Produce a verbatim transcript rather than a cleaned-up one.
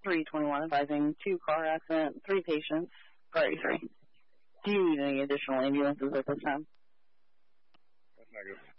three twenty-one advising two car accident, three patients, priority three. Do you need any additional ambulances at this time? That's not good.